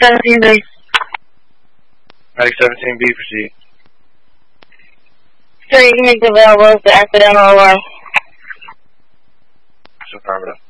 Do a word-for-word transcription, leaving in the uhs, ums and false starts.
seventeen B. Medic seventeen B, proceed. Sir, you can make the available to accident or one. So, affirmative.